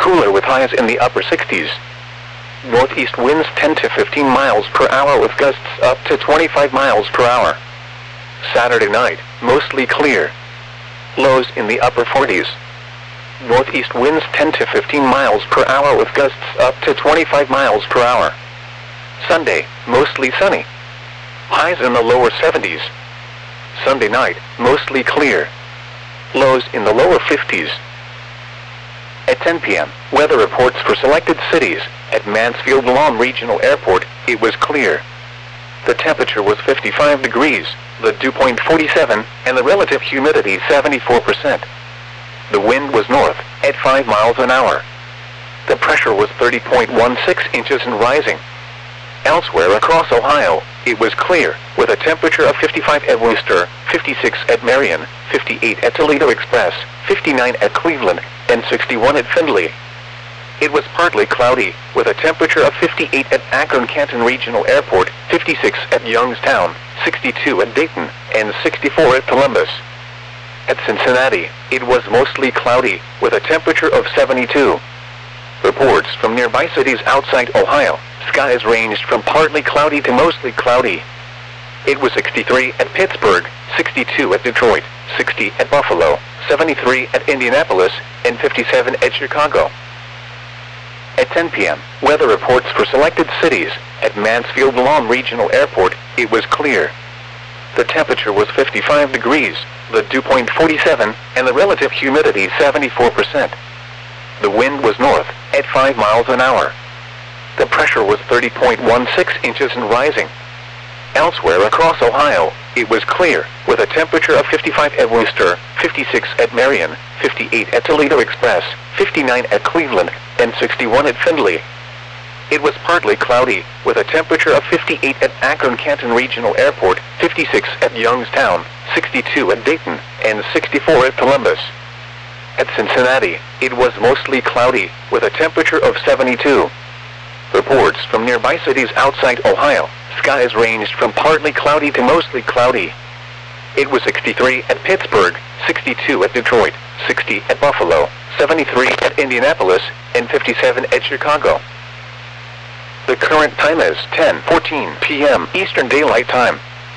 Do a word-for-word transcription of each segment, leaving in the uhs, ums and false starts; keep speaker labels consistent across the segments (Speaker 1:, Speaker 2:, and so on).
Speaker 1: cooler with highs in the upper sixties. Northeast winds ten to fifteen miles per hour with gusts up to twenty-five miles per hour. Saturday night, mostly clear. Lows in the upper forties. Northeast winds ten to fifteen miles per hour with gusts up to twenty-five miles per hour. Sunday, mostly sunny. Highs in the lower seventies. Sunday night, mostly clear. Lows in the lower fifties. At ten p m, weather reports for selected cities. At Mansfield Lawn Regional Airport, it was clear. The temperature was fifty-five degrees, the dew point forty-seven, and the relative humidity seventy-four percent. The wind was north, at five miles an hour. The pressure was thirty point one six inches and rising. Elsewhere across Ohio, it was clear, with a temperature of fifty-five at Worcester, fifty-six at Marion, fifty-eight at Toledo Express, fifty-nine at Cleveland, and sixty-one at Findlay. It was partly cloudy, with a temperature of fifty-eight at Akron-Canton Regional Airport, fifty-six at Youngstown, sixty-two at Dayton, and sixty-four at Columbus. At Cincinnati, it was mostly cloudy, with a temperature of seventy-two. Reports from nearby cities outside Ohio, skies ranged from partly cloudy to mostly cloudy. It was sixty-three at Pittsburgh, sixty-two at Detroit, sixty at Buffalo, seventy-three at Indianapolis, and fifty-seven at Chicago. At ten p m, weather reports for selected cities. At Mansfield Lawn Regional Airport, it was clear. The temperature was fifty-five degrees, the dew point forty-seven, and the relative humidity seventy-four percent. The wind was north, at five miles an hour. The pressure was thirty point one six inches and rising. Elsewhere across Ohio, it was clear, with a temperature of fifty-five at Worcester, fifty-six at Marion, fifty-eight at Toledo Express, fifty-nine at Cleveland, and sixty-one at Findlay. It was partly cloudy, with a temperature of fifty-eight at Akron-Canton Regional Airport, fifty-six at Youngstown, sixty-two at Dayton, and sixty-four at Columbus. At Cincinnati, it was mostly cloudy, with a temperature of seventy-two. Reports from nearby cities outside Ohio, skies ranged from partly cloudy to mostly cloudy. It was sixty-three at Pittsburgh, sixty-two at Detroit, sixty at Buffalo, seventy-three at Indianapolis, and fifty-seven at Chicago. The current time is ten fourteen p m Eastern Daylight Time.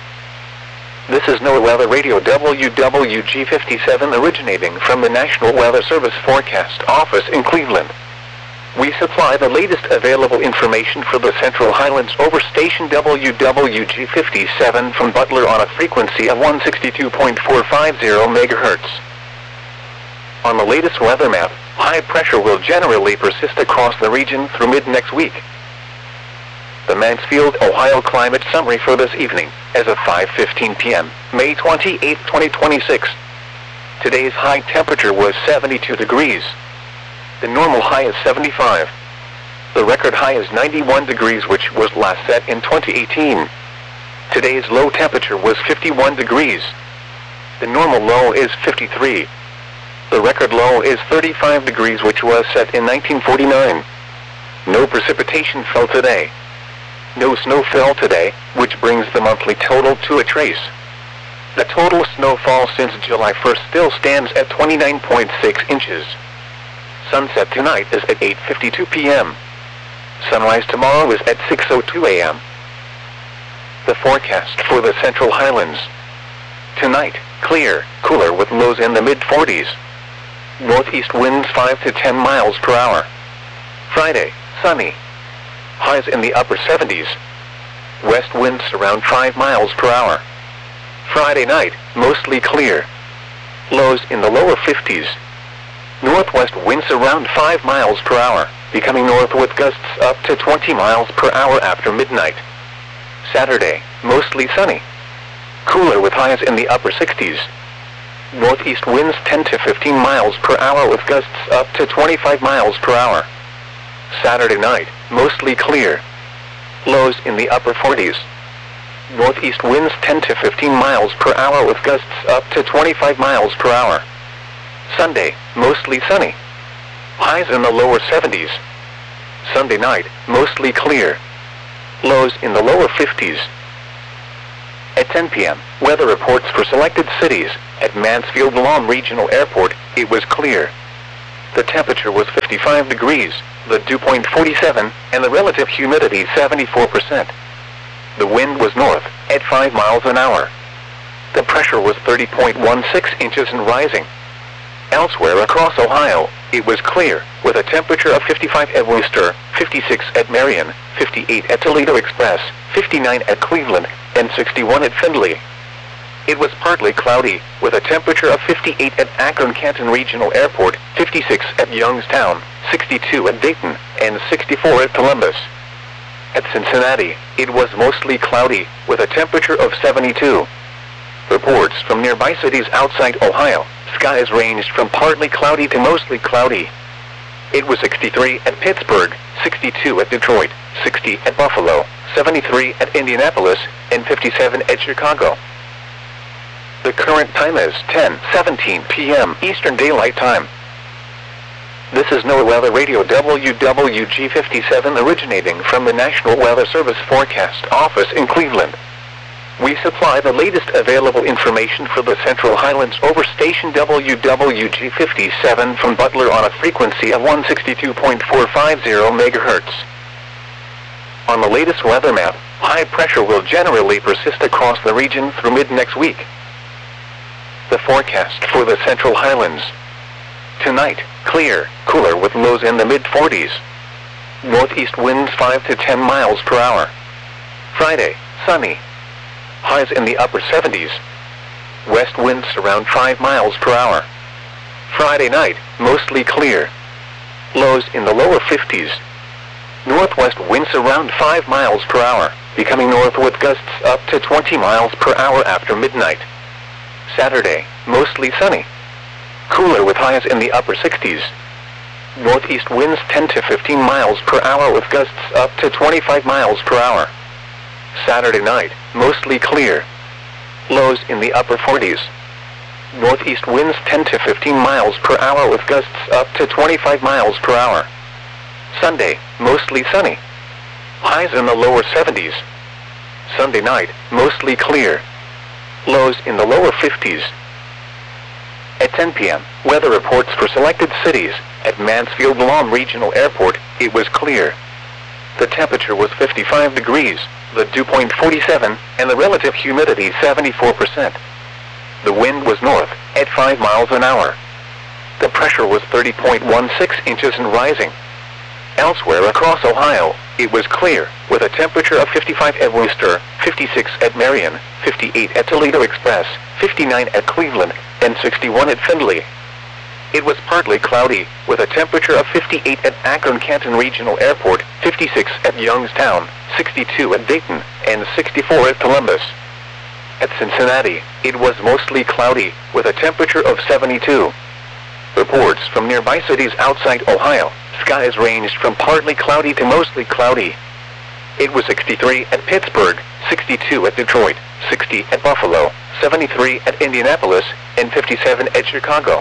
Speaker 1: This is NOAA Weather Radio W W G fifty-seven originating from the National Weather Service Forecast Office in Cleveland. We supply the latest available information for the Central Highlands over station W W G fifty-seven from Butler on a frequency of one sixty-two point four five zero megahertz. On the latest weather map, high pressure will generally persist across the region through mid-next week. The Mansfield, Ohio climate summary for this evening, as of five fifteen p m, May twenty-eighth, twenty twenty-six. Today's high temperature was seventy-two degrees. The normal high is seventy-five. The record high is ninety-one degrees, which was last set in twenty eighteen. Today's low temperature was fifty-one degrees. The normal low is fifty-three. The record low is thirty-five degrees, which was set in nineteen forty-nine. No precipitation fell today. No snow fell today, which brings the monthly total to a trace. The total snowfall since July first still stands at twenty-nine point six inches. Sunset tonight is at eight fifty-two p m Sunrise tomorrow is at six oh two a m The forecast for the Central Highlands. Tonight, clear, cooler with lows in the mid forties. Northeast winds five to ten miles per hour. Friday, sunny. Highs in the upper seventies. West winds around five miles per hour. Friday night, mostly clear. Lows in the lower fifties. Northwest winds around five miles per hour, becoming north with gusts up to twenty miles per hour after midnight. Saturday, mostly sunny. Cooler with highs in the upper sixties. Northeast winds ten to fifteen miles per hour with gusts up to twenty-five miles per hour. Saturday night, mostly clear. Lows in the upper forties. Northeast winds ten to fifteen miles per hour with gusts up to twenty-five miles per hour. Sunday, mostly sunny. Highs in the lower seventies. Sunday night, mostly clear. Lows in the lower fifties. At ten p m, weather reports for selected cities. At Mansfield Lawn Regional Airport, it was clear. The temperature was fifty-five degrees, the dew point forty-seven, and the relative humidity seventy-four percent. The wind was north, at five miles an hour. The pressure was thirty point one six inches and rising. Elsewhere across Ohio, it was clear, with a temperature of fifty-five at Wooster, fifty-six at Marion, fifty-eight at Toledo Express, fifty-nine at Cleveland, and sixty-one at Findlay. It was partly cloudy, with a temperature of fifty-eight at Akron-Canton Regional Airport, fifty-six at Youngstown, sixty-two at Dayton, and sixty-four at Columbus. At Cincinnati, it was mostly cloudy, with a temperature of seventy-two. Reports from nearby cities outside Ohio, skies ranged from partly cloudy to mostly cloudy. It was sixty-three at Pittsburgh, sixty-two at Detroit, sixty at Buffalo, seventy-three at Indianapolis, and fifty-seven at Chicago. The current time is ten seventeen p m Eastern Daylight Time. This is NOAA Weather Radio W W G fifty-seven originating from the National Weather Service Forecast Office in Cleveland. We supply the latest available information for the Central Highlands over station W W G fifty-seven from Butler on a frequency of one sixty-two point four five zero megahertz. On the latest weather map, high pressure will generally persist across the region through mid-next week. The forecast for the Central Highlands. Tonight, clear, cooler with lows in the mid forties. Northeast winds five to ten miles per hour. Friday, sunny. Highs in the upper seventies. West winds around five miles per hour. Friday night, mostly clear. Lows in the lower fifties. Northwest winds around five miles per hour, becoming north with gusts up to twenty miles per hour after midnight. Saturday, mostly sunny. Cooler with highs in the upper sixties. Northeast winds ten to fifteen miles per hour with gusts up to twenty-five miles per hour. Saturday night, mostly clear. Lows in the upper forties. Northeast winds ten to fifteen miles per hour with gusts up to twenty-five miles per hour. Sunday, mostly sunny. Highs in the lower seventies. Sunday night, mostly clear. Lows in the lower fifties. At ten p m, weather reports for selected cities. At Mansfield-Lahm Regional Airport, it was clear. The temperature was fifty-five degrees, the dew point forty-seven, and the relative humidity seventy-four percent. The wind was north, at five miles an hour. The pressure was thirty point one six inches and rising. Elsewhere across Ohio, it was clear, with a temperature of fifty-five at Wooster, fifty-six at Marion, fifty-eight at Toledo Express, fifty-nine at Cleveland, and sixty-one at Findlay. It was partly cloudy, with a temperature of fifty-eight at Akron-Canton Regional Airport, fifty-six at Youngstown, sixty-two at Dayton, and sixty-four at Columbus. At Cincinnati, it was mostly cloudy, with a temperature of seventy-two. Reports from nearby cities outside Ohio, skies ranged from partly cloudy to mostly cloudy. It was sixty-three at Pittsburgh, sixty-two at Detroit, sixty at Buffalo, seventy-three at Indianapolis, and fifty-seven at Chicago.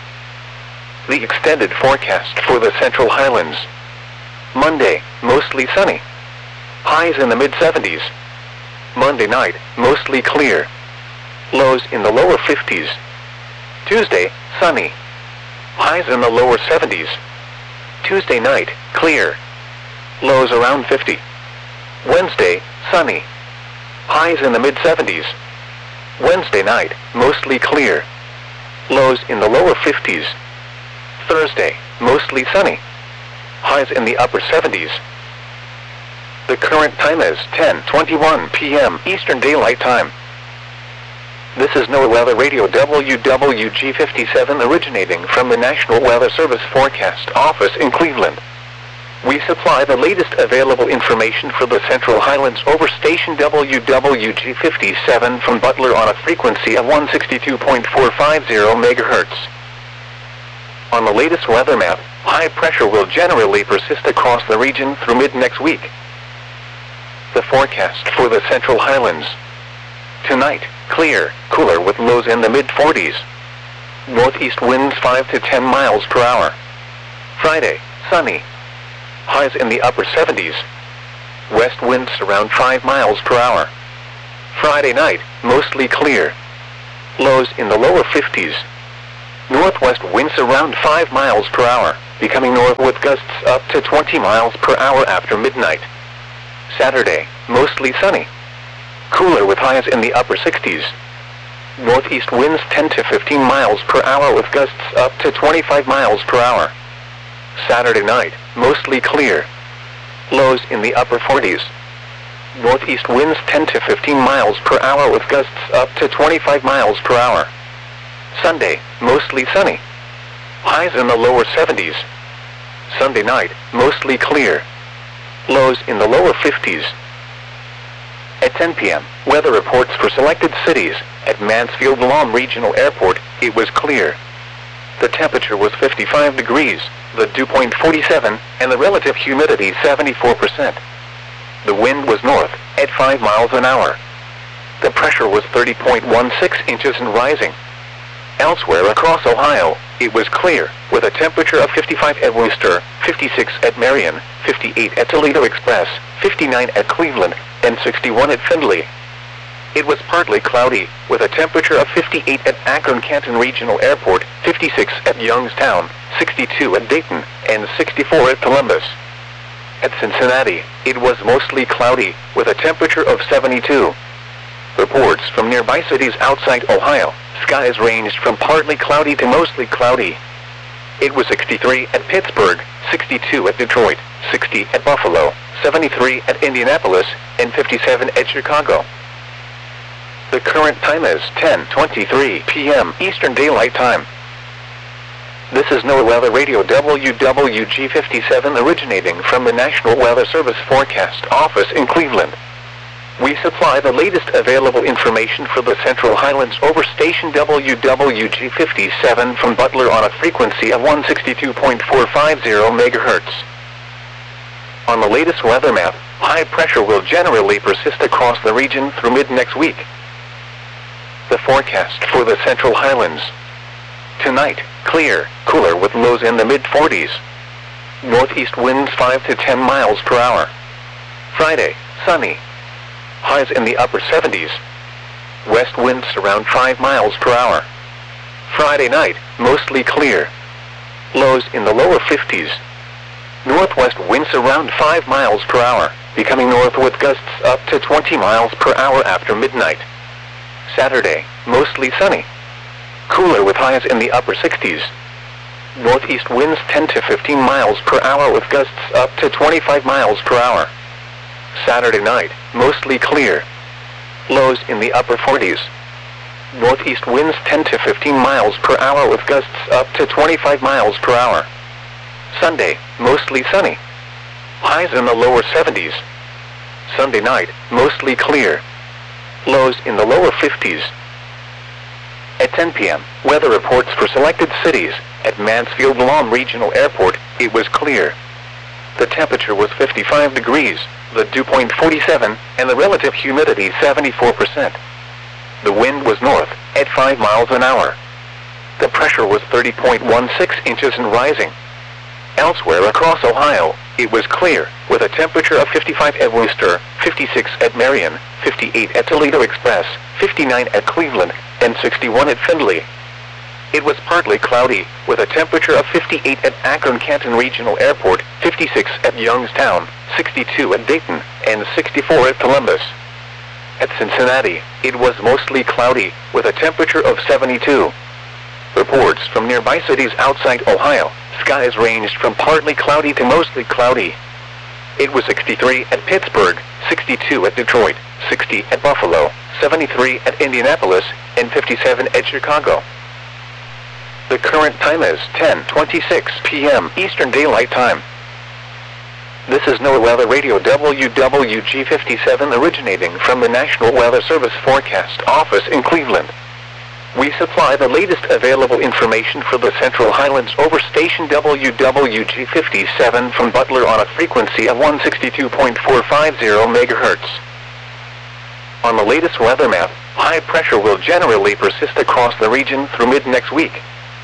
Speaker 1: The extended forecast for the Central Highlands. Monday, mostly sunny. Highs in the mid seventies. Monday night, mostly clear. Lows in the lower fifties. Tuesday, sunny. Highs in the lower seventies. Tuesday night, clear. Lows around fifty. Wednesday, sunny. Highs in the mid seventies. Wednesday night, mostly clear. Lows in the lower fifties. Thursday, mostly sunny. Highs in the upper seventies. The current time is ten twenty-one p m Eastern Daylight Time. This is NOAA Weather Radio W W G fifty-seven originating from the National Weather Service Forecast Office in Cleveland. We supply the latest available information for the Central Highlands over station W W G fifty-seven from Butler on a frequency of one sixty-two point four five zero megahertz. On the latest weather map, high pressure will generally persist across the region through mid-next week. The forecast for the Central Highlands. Tonight, clear, cooler with lows in the mid forties. Northeast winds five to ten miles per hour. Friday, sunny. Highs in the upper seventies. West winds around five miles per hour. Friday night, mostly clear. Lows in the lower fifties. Northwest winds around five miles per hour, becoming north with gusts up to twenty miles per hour after midnight. Saturday, mostly sunny. Cooler with highs in the upper sixties. Northeast winds ten to fifteen miles per hour with gusts up to twenty-five miles per hour. Saturday night, mostly clear. Lows in the upper forties. Northeast winds ten to fifteen miles per hour with gusts up to twenty-five miles per hour. Sunday, mostly sunny. Highs in the lower seventies. Sunday night, mostly clear. Lows in the lower fifties. At ten p m, weather reports for selected cities. At Mansfield-Lam Regional Airport, it was clear. The temperature was fifty-five degrees, the dew point forty-seven, and the relative humidity seventy-four percent. The wind was north, at five miles an hour. The pressure was thirty point one six inches and rising. Elsewhere across Ohio, it was clear, with a temperature of fifty-five at Wooster, fifty-six at Marion, fifty-eight at Toledo Express, fifty-nine at Cleveland, and sixty-one at Findlay. It was partly cloudy, with a temperature of fifty-eight at Akron-Canton Regional Airport, fifty-six at Youngstown, sixty-two at Dayton, and sixty-four at Columbus. At Cincinnati, it was mostly cloudy, with a temperature of seventy-two. Reports from nearby cities outside Ohio, skies ranged from partly cloudy to mostly cloudy. It was sixty-three at Pittsburgh, sixty-two at Detroit, sixty at Buffalo, seventy-three at Indianapolis, and fifty-seven at Chicago. The current time is ten twenty-three p m Eastern Daylight Time. This is NOAA Weather Radio W W G fifty-seven originating from the National Weather Service Forecast Office in Cleveland. We supply the latest available information for the Central Highlands over station W W G fifty-seven from Butler on a frequency of one sixty-two point four five zero megahertz. On the latest weather map, high pressure will generally persist across the region through mid-next week. The forecast for the Central Highlands. Tonight, clear, cooler with lows in the mid forties. Northeast winds five to ten miles per hour. Friday, sunny. Highs in the upper seventies. West winds around five miles per hour. Friday night, mostly clear. Lows in the lower fifties. Northwest winds around five miles per hour, becoming north with gusts up to twenty miles per hour after midnight. Saturday, mostly sunny. Cooler with highs in the upper sixties. Northeast winds ten to fifteen miles per hour with gusts up to twenty-five miles per hour. Saturday night, mostly clear. Lows in the upper forties. Northeast winds ten to fifteen miles per hour with gusts up to twenty-five miles per hour. Sunday, mostly sunny. Highs in the lower seventies. Sunday night, mostly clear. Lows in the lower fifties. At ten p m, weather reports for selected cities. At Mansfield-Lam Regional Airport, it was clear. The temperature was fifty-five degrees, the dew point forty-seven, and the relative humidity seventy-four percent. The wind was north, at five miles an hour. The pressure was thirty point one six inches and rising. Elsewhere across Ohio, it was clear, with a temperature of fifty-five at Wooster, fifty-six at Marion, fifty-eight at Toledo Express, fifty-nine at Cleveland, and sixty-one at Findlay. It was partly cloudy, with a temperature of fifty-eight at Akron-Canton Regional Airport, fifty-six at Youngstown, sixty-two at Dayton, and sixty-four at Columbus. At Cincinnati, it was mostly cloudy, with a temperature of seventy-two. Reports from nearby cities outside Ohio, skies ranged from partly cloudy to mostly cloudy. It was sixty-three at Pittsburgh, sixty-two at Detroit, sixty at Buffalo, seventy-three at Indianapolis, and fifty-seven at Chicago. The current time is ten twenty-six p m Eastern Daylight Time. This is NOAA Weather Radio W W G fifty-seven originating from the National Weather Service Forecast Office in Cleveland. We supply the latest available information for the Central Highlands over station W W G fifty-seven from Butler on a frequency of one sixty-two point four five zero megahertz. On the latest weather map, high pressure will generally persist across the region through mid-next week.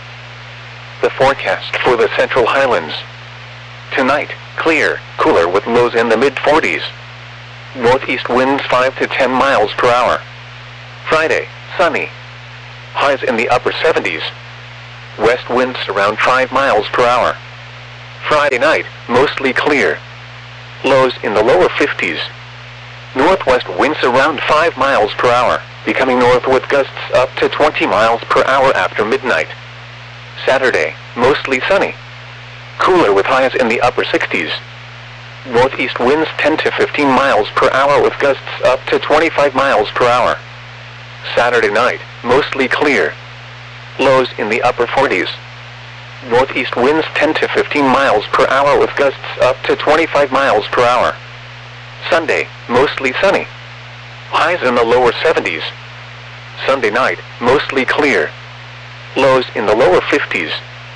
Speaker 1: The forecast for the Central Highlands. Tonight, clear, cooler with lows in the mid forties. Northeast winds five to ten miles per hour. Friday, sunny. Highs in the upper seventies. west winds around five miles per hour. Friday night, mostly clear. Lows in the lower fifties. Northwest winds around five miles per hour, becoming north with gusts up to twenty miles per hour after midnight. Saturday, mostly sunny. Cooler with highs in the upper sixties. Northeast winds ten to fifteen miles per hour with gusts up to twenty-five miles per hour. Saturday night, mostly clear. Lows in the upper forties. Northeast winds ten to fifteen miles per hour with gusts up to twenty-five miles per hour. Sunday, mostly sunny. Highs in the lower seventies. Sunday night, mostly clear. Lows in the lower fifties.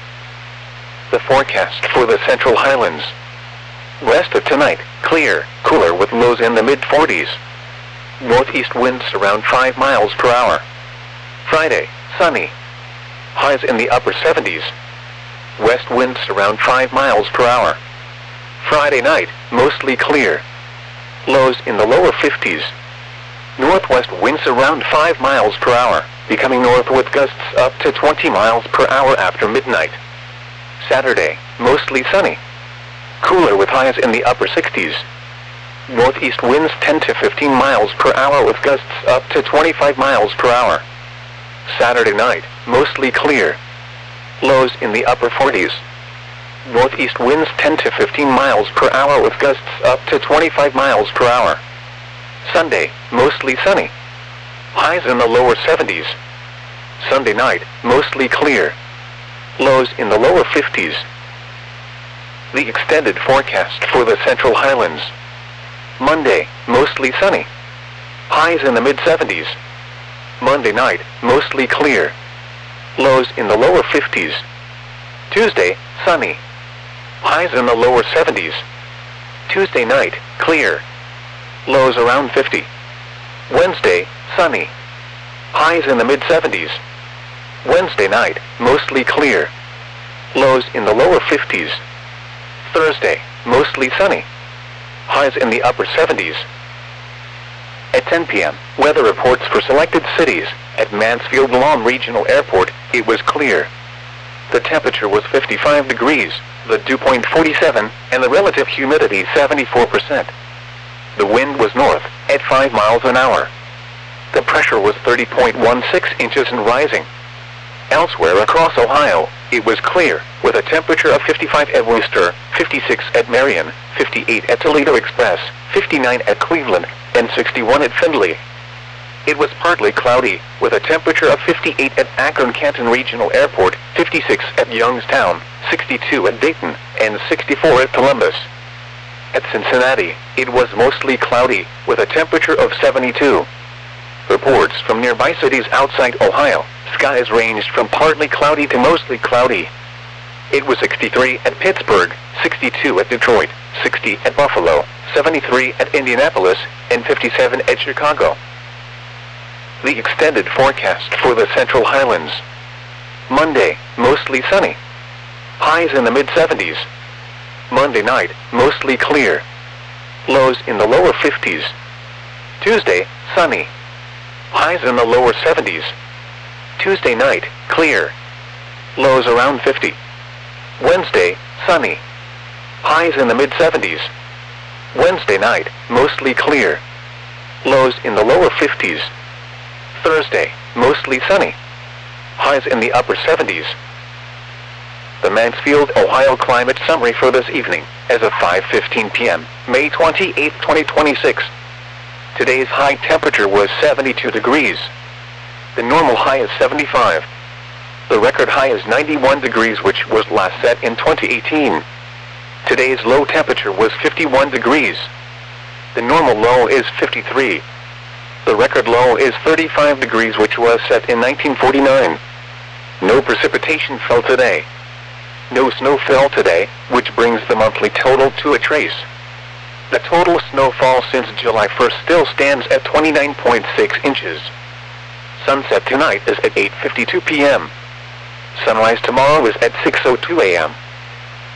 Speaker 1: The forecast for the Central Highlands. West of tonight, clear, cooler with lows in the mid forties. Northeast winds around five miles per hour. Friday, sunny. Highs in the upper seventies. West winds around five miles per hour. Friday night, mostly clear. Lows in the lower fifties. Northwest winds around five miles per hour, becoming north with gusts up to twenty miles per hour after midnight. Saturday, mostly sunny. Cooler with highs in the upper sixties. Northeast winds ten to fifteen miles per hour with gusts up to twenty-five miles per hour. Saturday night, mostly clear. Lows in the upper forties. Northeast winds ten to fifteen miles per hour with gusts up to twenty-five miles per hour. Sunday, mostly sunny. Highs in the lower seventies. Sunday night, mostly clear. Lows in the lower fifties. The extended forecast for the Central Highlands. Monday, mostly sunny. Highs in the mid seventies. Monday night, mostly clear. Lows in the lower fifties. Tuesday, sunny. Highs in the lower seventies. Tuesday night, clear. Lows around fifty. Wednesday, sunny. Highs in the mid seventies. Wednesday night, mostly clear. Lows in the lower fifties. Thursday, mostly sunny. Highs in the upper seventies. At ten p m, weather reports for selected cities. At Mansfield Lawn Regional Airport, it was clear. The temperature was fifty-five degrees, the dew point forty-seven, and the relative humidity seventy-four percent. The wind was north, at five miles an hour. The pressure was thirty point one six inches and rising. Elsewhere across Ohio, it was clear, with a temperature of fifty-five at Worcester, fifty-six at Marion, fifty-eight at Toledo Express, fifty-nine at Cleveland, and sixty-one at Findlay. It was partly cloudy, with a temperature of fifty-eight at Akron-Canton Regional Airport, fifty-six at Youngstown, sixty-two at Dayton, and sixty-four at Columbus. At Cincinnati, it was mostly cloudy, with a temperature of seventy-two. Reports from nearby cities outside Ohio, skies ranged from partly cloudy to mostly cloudy. It was sixty-three at Pittsburgh, sixty-two at Detroit, sixty at Buffalo, seventy-three at Indianapolis, and fifty-seven at Chicago. The extended forecast for the Central Highlands. Monday, mostly sunny. Highs in the mid seventies. Monday night, mostly clear. Lows in the lower fifties. Tuesday, sunny. Highs in the lower seventies. Tuesday night, clear. Lows around fifty. Wednesday, sunny. Highs in the mid seventies. Wednesday night, mostly clear. Lows in the lower fifties. Thursday, mostly sunny. Highs in the upper seventies. The Mansfield, Ohio climate summary for this evening, as of five fifteen p m, May twenty-eighth, twenty twenty-six. Today's high temperature was seventy-two degrees. The normal high is seventy-five. The record high is ninety-one degrees, which was last set in twenty eighteen. Today's low temperature was fifty-one degrees. The normal low is fifty-three. The record low is thirty-five degrees, which was set in nineteen forty-nine. No precipitation fell today. No snow fell today, which brings the monthly total to a trace. The total snowfall since July first still stands at twenty-nine point six inches. Sunset tonight is at eight fifty-two p m Sunrise tomorrow is at six oh two a m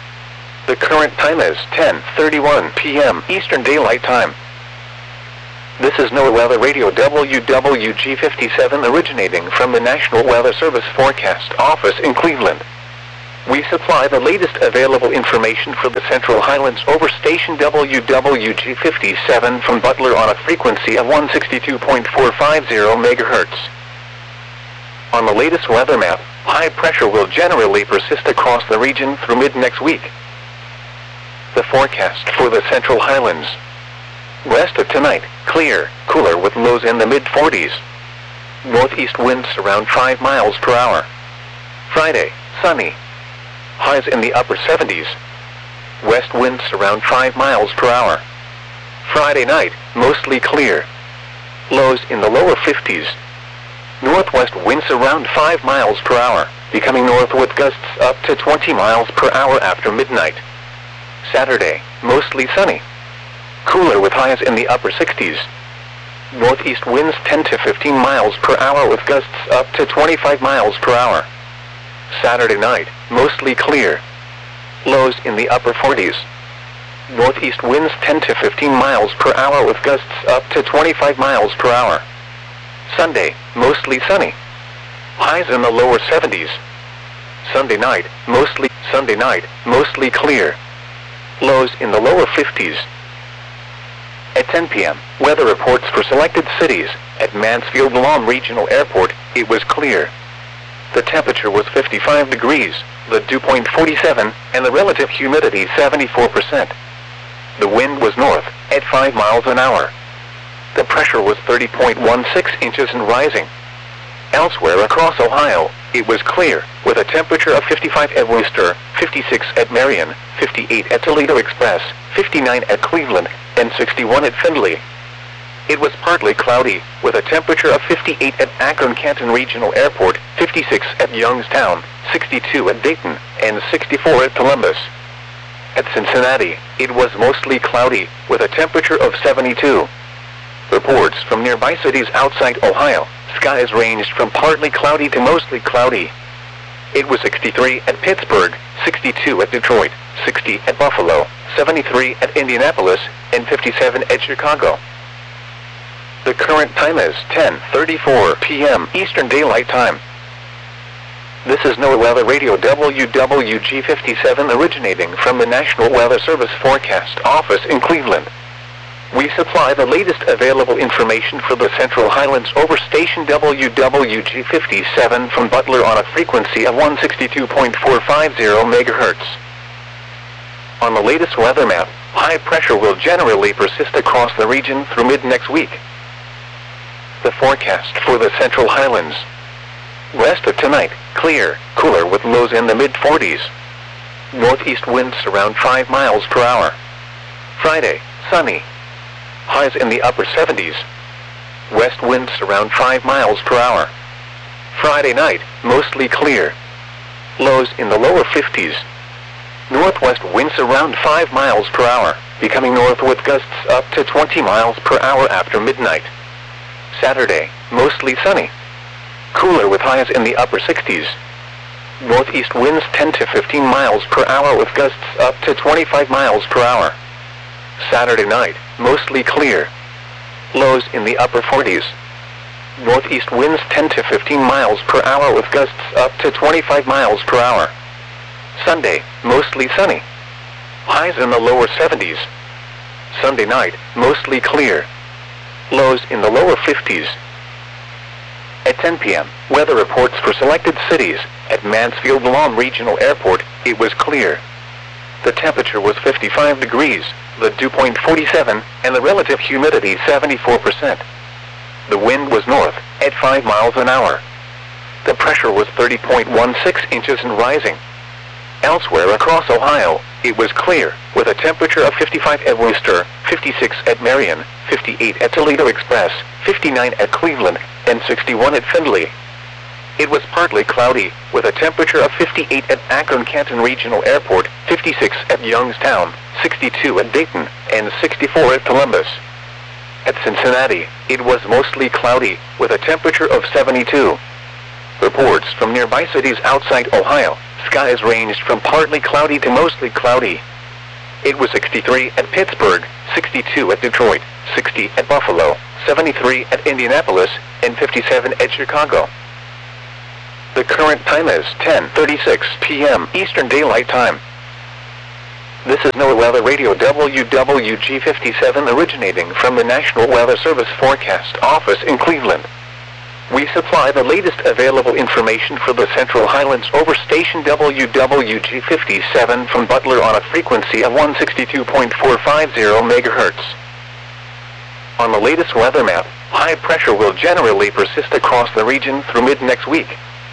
Speaker 1: The current time is ten thirty-one p m Eastern Daylight Time. This is NOAA Weather Radio W W G fifty-seven originating from the National Weather Service Forecast Office in Cleveland. We supply the latest available information for the Central Highlands over station W W G fifty-seven from Butler on a frequency of one sixty-two point four five zero megahertz. On the latest weather map, high pressure will generally persist across the region through mid-next week. The forecast for the Central Highlands. West of tonight, clear, cooler with lows in the mid forties. Northeast winds around five miles per hour. Friday, sunny. Highs in the upper seventies. West winds around five miles per hour. Friday night, mostly clear. Lows in the lower fifties. Northwest winds around five miles per hour, becoming north with gusts up to twenty miles per hour after midnight. Saturday, mostly sunny. Cooler with highs in the upper sixties. Northeast winds ten to fifteen miles per hour with gusts up to twenty-five miles per hour. Saturday night, mostly clear. Lows in the upper forties. Northeast winds ten to fifteen miles per hour with gusts up to twenty-five miles per hour. Sunday, mostly sunny. Highs in the lower seventies. Sunday night, mostly Sunday night, mostly clear. Lows in the lower fifties. At ten p m, weather reports for selected cities. At Mansfield-Lam Regional Airport, it was clear. The temperature was fifty-five degrees, the dew point forty-seven, and the relative humidity seventy-four percent. The wind was north, at five miles an hour. The pressure was thirty point one six inches and rising. Elsewhere across Ohio, it was clear, with a temperature of fifty-five at Worcester, fifty-six at Marion, fifty-eight at Toledo Express, fifty-nine at Cleveland, and sixty-one at Findlay. It was partly cloudy, with a temperature of fifty-eight at Akron-Canton Regional Airport, fifty-six at Youngstown, sixty-two at Dayton, and sixty-four at Columbus. At Cincinnati, it was mostly cloudy, with a temperature of seventy-two. Reports from nearby cities outside Ohio, skies ranged from partly cloudy to mostly cloudy. It was sixty-three at Pittsburgh, sixty-two at Detroit, sixty at Buffalo, seventy-three at Indianapolis, and fifty-seven at Chicago. The current time is ten thirty-four p m Eastern Daylight Time. This is NOAA Weather Radio W W G fifty-seven originating from the National Weather Service Forecast Office in Cleveland. We supply the latest available information for the Central Highlands over station W W G fifty-seven from Butler on a frequency of one sixty-two point four five zero megahertz. On the latest weather map, high pressure will generally persist across the region through mid-next week. The forecast for the Central Highlands. West of tonight, clear, cooler with lows in the mid forties. Northeast winds around five miles per hour. Friday, sunny. Highs in the upper seventies. West winds around five miles per hour. Friday night, mostly clear. Lows in the lower fifties. Northwest winds around five miles per hour, becoming north with gusts up to twenty miles per hour after midnight. Saturday, mostly sunny. Cooler with highs in the upper sixties. Northeast winds ten to fifteen miles per hour with gusts up to twenty-five miles per hour. Saturday night, mostly clear. Lows in the upper forties. Northeast winds ten to fifteen miles per hour with gusts up to twenty-five miles per hour. Sunday, mostly sunny. Highs in the lower seventies. Sunday night, mostly clear. Lows in the lower fifties. At ten p m, weather reports for selected cities. At Mansfield-Lam Regional Airport, it was clear. The temperature was fifty-five degrees, the dew point forty-seven, and the relative humidity seventy-four percent. The wind was north, at five miles an hour. The pressure was thirty point one six inches and rising. Elsewhere across Ohio, it was clear, with a temperature of fifty-five at Worcester, fifty-six at Marion, fifty-eight at Toledo Express, fifty-nine at Cleveland, and sixty-one at Findlay. It was partly cloudy, with a temperature of fifty-eight at Akron-Canton Regional Airport, fifty-six at Youngstown, sixty-two at Dayton, and sixty-four at Columbus. At Cincinnati, it was mostly cloudy, with a temperature of seventy-two. Reports from nearby cities outside Ohio, skies ranged from partly cloudy to mostly cloudy. It was sixty-three at Pittsburgh, sixty-two at Detroit, sixty at Buffalo, seventy-three at Indianapolis, and fifty-seven at Chicago. The current time is ten thirty-six p m Eastern Daylight Time. This is NOAA Weather Radio W W G fifty-seven originating from the National Weather Service Forecast Office in Cleveland. We supply the latest available information for the Central Highlands over station W W G fifty-seven from Butler on a frequency of one sixty-two point four five zero megahertz. On the latest weather map, high pressure will generally persist across the region through mid-next week.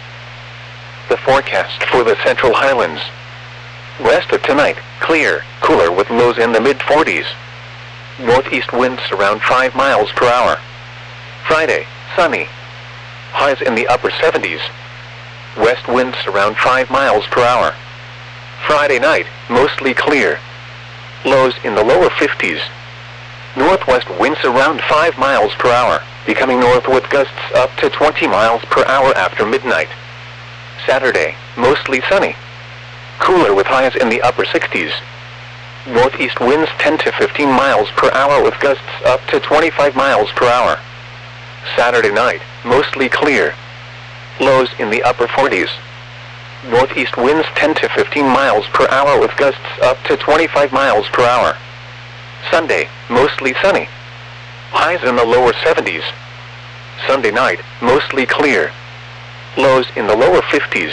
Speaker 1: The forecast for the Central Highlands. West of tonight, clear, cooler with lows in the mid forties. Northeast winds around five miles per hour. Friday, sunny. Highs in the upper seventies. West winds around five miles per hour. Friday night, mostly clear. Lows in the lower fifties. Northwest winds around five miles per hour, becoming north with gusts up to twenty miles per hour after midnight. Saturday, mostly sunny. Cooler with highs in the upper sixties. Northeast winds ten to fifteen miles per hour with gusts up to twenty-five miles per hour. Saturday night, mostly clear. Lows in the upper forties. Northeast winds ten to fifteen miles per hour with gusts up to twenty-five miles per hour. Sunday, mostly sunny. Highs in the lower seventies. Sunday night, mostly clear. Lows in the lower fifties.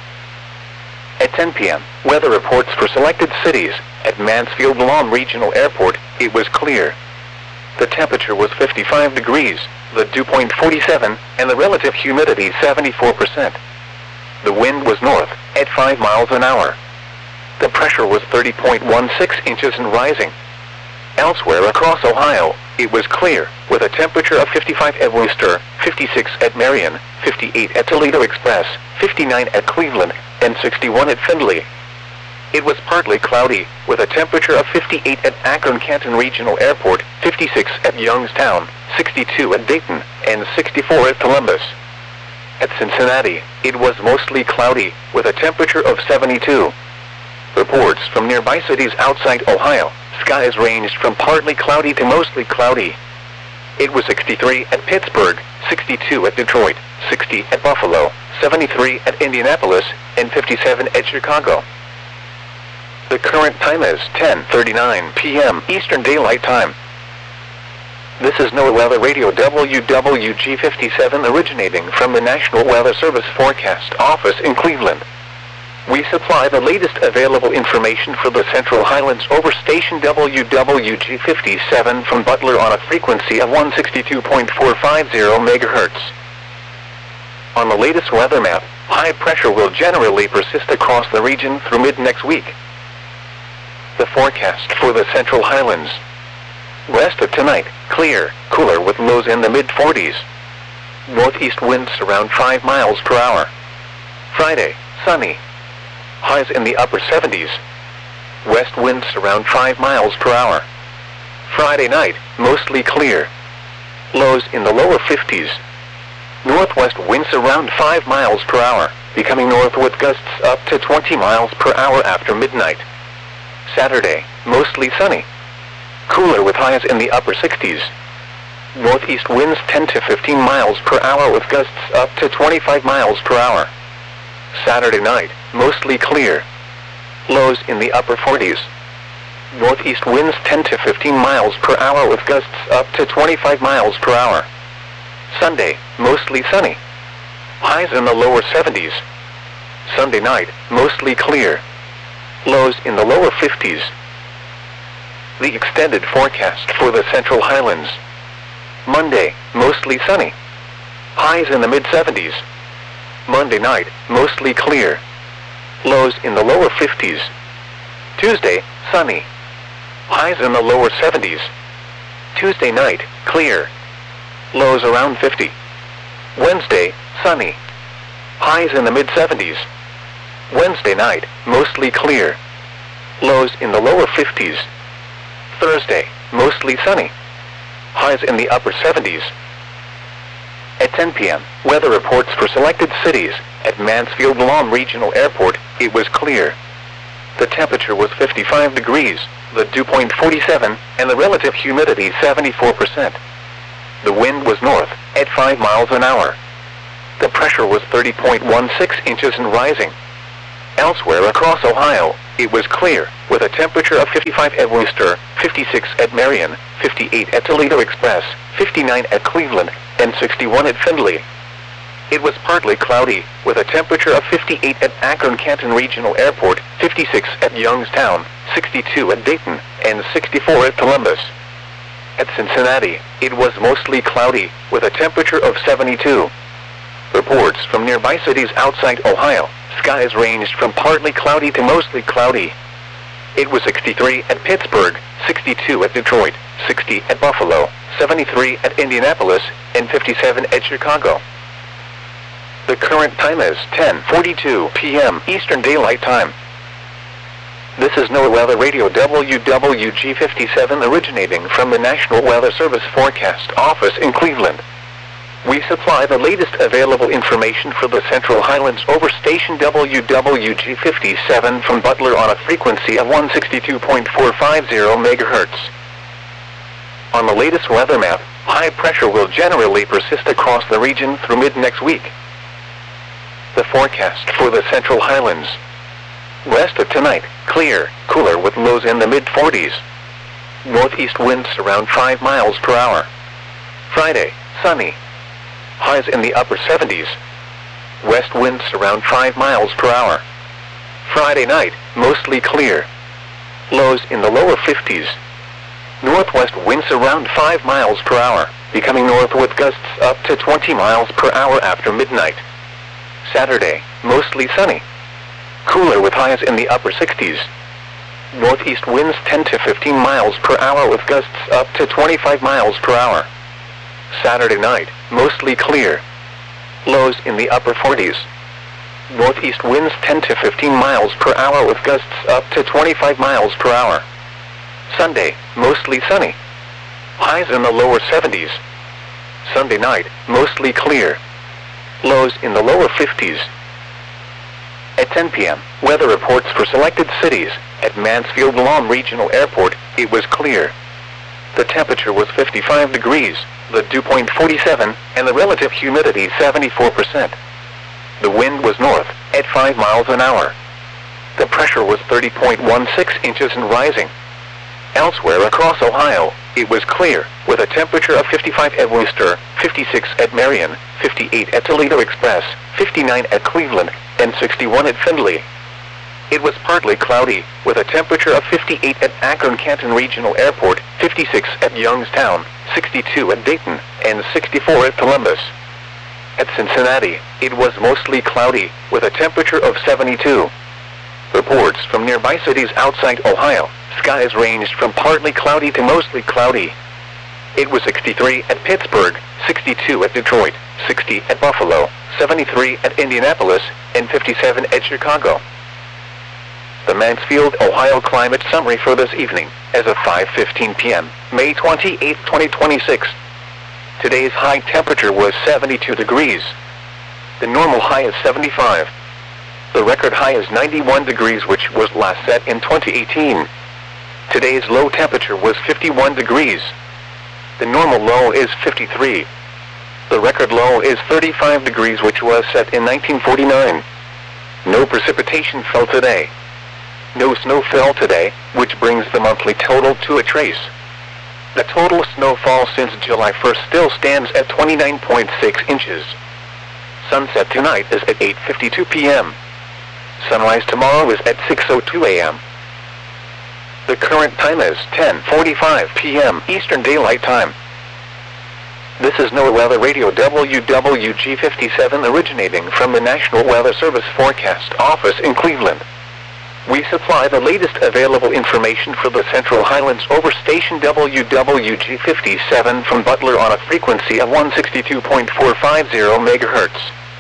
Speaker 1: At ten p m, weather reports for selected cities. At Mansfield Lawn Regional Airport, it was clear. The temperature was fifty-five degrees, the dew point forty-seven, and the relative humidity seventy-four percent. The wind was north, at five miles an hour. The pressure was thirty point one six inches and rising. Elsewhere across Ohio, it was clear, with a temperature of fifty-five at Worcester, fifty-six at Marion, fifty-eight at Toledo Express, fifty-nine at Cleveland, and sixty-one at Findlay. It was partly cloudy, with a temperature of fifty-eight at Akron-Canton Regional Airport, fifty-six at Youngstown, sixty-two at Dayton, and sixty-four at Columbus. At Cincinnati, it was mostly cloudy, with a temperature of seventy-two. Reports from nearby cities outside Ohio, skies ranged from partly cloudy to mostly cloudy. It was sixty-three at Pittsburgh, sixty-two at Detroit, sixty at Buffalo, seventy-three at Indianapolis, and fifty-seven at Chicago. The current time is ten thirty-nine p m Eastern Daylight Time. This is NOAA Weather Radio W W G fifty-seven originating from the National Weather Service Forecast Office in Cleveland. We supply the latest available information for the Central Highlands over station W W G fifty-seven from Butler on a frequency of one sixty-two point four five zero megahertz. On the latest weather map, high pressure will generally persist across the region through mid-next week. The forecast for the Central Highlands. West of tonight, clear, cooler with lows in the mid forties. Northeast winds around five miles per hour. Friday, sunny. Highs in the upper seventies. West winds around five miles per hour. Friday night, mostly clear. Lows in the lower fifties. Northwest winds around five miles per hour, becoming north with gusts up to twenty miles per hour after midnight. Saturday, mostly sunny. Cooler with highs in the upper sixties. Northeast winds ten to fifteen miles per hour with gusts up to twenty-five miles per hour. Saturday night, mostly clear. Lows in the upper forties. Northeast winds ten to fifteen miles per hour with gusts up to twenty-five miles per hour. Sunday, mostly sunny. Highs in the lower seventies. Sunday night, mostly clear. Lows in the lower fifties. The extended forecast for the Central Highlands. Monday, mostly sunny. Highs in the mid seventies. Monday night, mostly clear. Lows in the lower fifties. Tuesday, sunny. Highs in the lower seventies. Tuesday night, clear. Lows around fifty. Wednesday, sunny. Highs in the mid seventies. Wednesday night, mostly clear. Lows in the lower fifties. Thursday, mostly sunny. Highs in the upper seventies. At ten p m, weather reports for selected cities. At Mansfield Lawn Regional Airport, it was clear. The temperature was fifty-five degrees, the dew point forty-seven, and the relative humidity seventy-four percent. The wind was north, at five miles an hour. The pressure was thirty point one six inches and rising. Elsewhere across Ohio, it was clear, with a temperature of fifty-five at Wooster, fifty-six at Marion, fifty-eight at Toledo Express, fifty-nine at Cleveland, and sixty-one at Findlay. It was partly cloudy, with a temperature of fifty-eight at Akron-Canton Regional Airport, fifty-six at Youngstown, sixty-two at Dayton, and sixty-four at Columbus. At Cincinnati, it was mostly cloudy, with a temperature of seventy-two. Reports from nearby cities outside Ohio, skies ranged from partly cloudy to mostly cloudy. It was sixty-three at Pittsburgh, sixty-two at Detroit, sixty at Buffalo, seventy-three at Indianapolis, and fifty-seven at Chicago. The current time is ten forty-two p m Eastern Daylight Time. This is NOAA Weather Radio W W G fifty-seven originating from the National Weather Service Forecast Office in Cleveland. We supply the latest available information for the Central Highlands over station W W G fifty-seven from Butler on a frequency of one sixty-two point four five zero megahertz. On the latest weather map, high pressure will generally persist across the region through mid-next week. The forecast for the Central Highlands. West of tonight, clear, cooler with lows in the mid forties. Northeast winds around five miles per hour. Friday, sunny. Highs in the upper seventies. West winds around five miles per hour. Friday night, mostly clear. Lows in the lower fifties. Northwest winds around five miles per hour, becoming north with gusts up to twenty miles per hour after midnight. Saturday, mostly sunny. Cooler with highs in the upper sixties. Northeast winds ten to fifteen miles per hour with gusts up to twenty-five miles per hour. Saturday night, mostly clear. Lows in the upper forties. Northeast winds ten to fifteen miles per hour with gusts up to twenty-five miles per hour. Sunday, mostly sunny. Highs in the lower seventies. Sunday night, mostly clear. Lows in the lower fifties. At ten p m, weather reports for selected cities. At Mansfield-Lom Regional Airport, it was clear. The temperature was fifty-five degrees, the dew point forty-seven, and the relative humidity seventy-four percent. The wind was north, at five miles an hour. The pressure was thirty point one six inches and rising. Elsewhere across Ohio, it was clear, with a temperature of fifty-five at Wooster, fifty-six at Marion, fifty-eight at Toledo Express, fifty-nine at Cleveland, and sixty-one at Findlay. It was partly cloudy, with a temperature of fifty-eight at Akron-Canton Regional Airport, fifty-six at Youngstown, sixty-two at Dayton, and sixty-four at Columbus. At Cincinnati, it was mostly cloudy, with a temperature of seventy-two. Reports from nearby cities outside Ohio, skies ranged from partly cloudy to mostly cloudy. It was sixty-three at Pittsburgh, sixty-two at Detroit, sixty at Buffalo, seventy-three at Indianapolis, and fifty-seven at Chicago. The Mansfield, Ohio climate summary for this evening, as of five fifteen p m, May twenty-eighth, twenty twenty-six. Today's high temperature was seventy-two degrees. The normal high is seventy-five. The record high is ninety-one degrees, which was last set in twenty eighteen. Today's low temperature was fifty-one degrees. The normal low is fifty-three. The record low is thirty-five degrees, which was set in nineteen forty-nine. No precipitation fell today. No snow fell today, which brings the monthly total to a trace. The total snowfall since July first still stands at twenty-nine point six inches. Sunset tonight is at eight fifty-two p m Sunrise tomorrow is at six oh two a m The current time is ten forty-five p m Eastern Daylight Time. This is NOAA Weather Radio W W G fifty-seven originating from the National Weather Service Forecast Office in Cleveland. We supply the latest available information for the Central Highlands over station W W G fifty-seven from Butler on a frequency of one sixty-two point four five zero megahertz.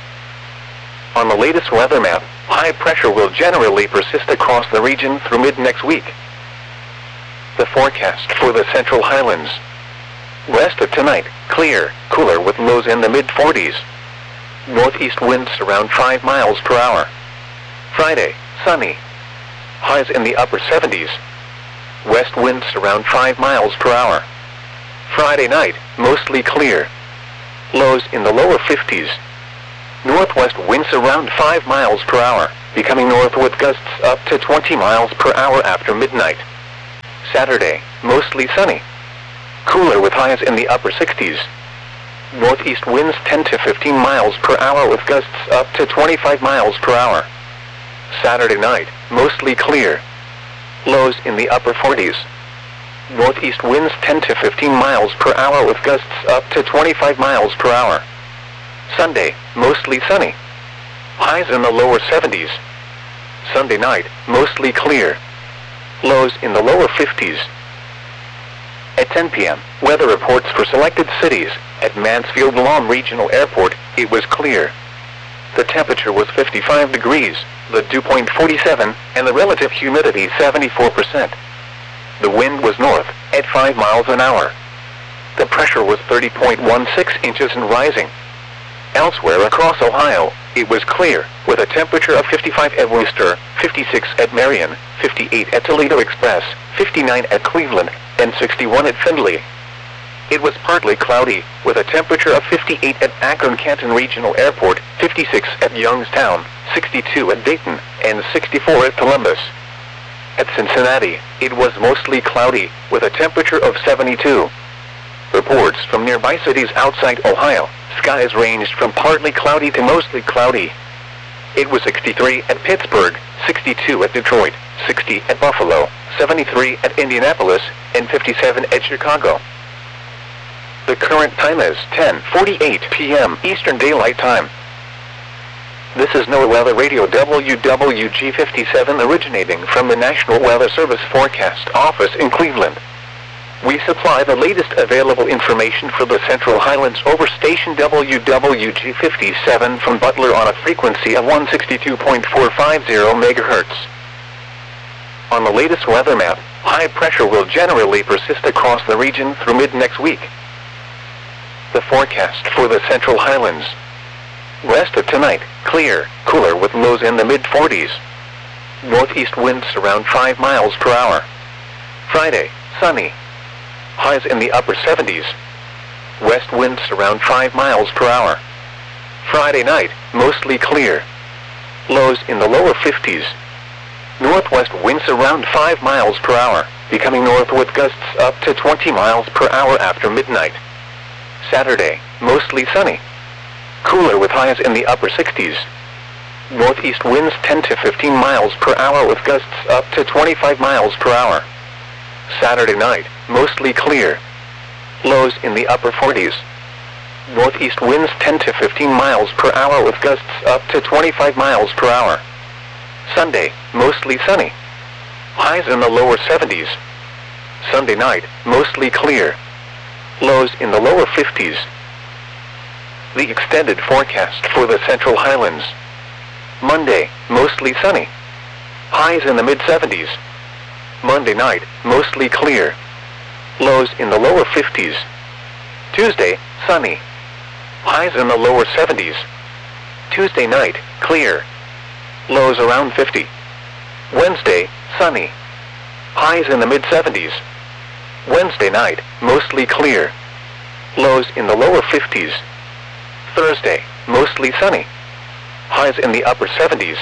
Speaker 1: On the latest weather map, high pressure will generally persist across the region through mid-next week. The forecast for the Central Highlands. West of tonight, clear, cooler with lows in the mid forties. Northeast winds around five miles per hour. Friday, sunny. Highs in the upper seventies. West winds around five miles per hour. Friday night, mostly clear. Lows in the lower fifties. Northwest winds around five miles per hour, becoming north with gusts up to twenty miles per hour after midnight. Saturday, mostly sunny. Cooler with highs in the upper sixties. Northeast winds ten to fifteen miles per hour with gusts up to twenty-five miles per hour. Saturday night, mostly clear. Lows in the upper forties. Northeast winds ten to fifteen miles per hour with gusts up to twenty-five miles per hour. Sunday, mostly sunny. Highs in the lower seventies. Sunday night, mostly clear. Lows in the lower fifties. At ten p m, weather reports for selected cities. At Mansfield Guam Regional Airport, it was clear. The temperature was fifty-five degrees, the dew point forty-seven, and the relative humidity seventy-four percent. The wind was north, at five miles an hour. The pressure was thirty point one six inches and rising. Elsewhere across Ohio, it was clear, with a temperature of fifty-five at Wooster, fifty-six at Marion, fifty-eight at Toledo Express, fifty-nine at Cleveland, and sixty-one at Findlay. It was partly cloudy, with a temperature of fifty-eight at Akron-Canton Regional Airport, fifty-six at Youngstown, sixty-two at Dayton, and sixty-four at Columbus. At Cincinnati, it was mostly cloudy, with a temperature of seventy-two. Reports from nearby cities outside Ohio, skies ranged from partly cloudy to mostly cloudy. It was sixty-three at Pittsburgh, sixty-two at Detroit, sixty at Buffalo, seventy-three at Indianapolis, and fifty-seven at Chicago. The current time is ten forty-eight p m Eastern Daylight Time. This is NOAA Weather Radio W W G fifty-seven originating from the National Weather Service Forecast Office in Cleveland. We supply the latest available information for the Central Highlands over station W W G fifty-seven from Butler on a frequency of one sixty-two point four five zero megahertz. On the latest weather map, high pressure will generally persist across the region through mid-next week. The forecast for the Central Highlands. West of tonight, clear, cooler with lows in the mid forties. Northeast winds around five miles per hour. Friday, sunny. Highs in the upper seventies. West winds around five miles per hour. Friday night, mostly clear. Lows in the lower fifties. Northwest winds around five miles per hour, becoming north with gusts up to twenty miles per hour after midnight. Saturday, mostly sunny. Cooler with highs in the upper sixties. Northeast winds ten to fifteen miles per hour with gusts up to twenty-five miles per hour. Saturday night, mostly clear. Lows in the upper forties. Northeast winds ten to fifteen miles per hour with gusts up to twenty-five miles per hour. Sunday, mostly sunny. Highs in the lower seventies. Sunday night, mostly clear. Lows in the lower fifties. The extended forecast for the Central Highlands. Monday, mostly sunny. Highs in the mid seventies. Monday night, mostly clear. Lows in the lower fifties. Tuesday, sunny. Highs in the lower seventies. Tuesday night, clear. Lows around fifty. Wednesday, sunny. Highs in the mid seventies. Wednesday night, mostly clear. Lows in the lower fifties. Thursday, mostly sunny. Highs in the upper seventies.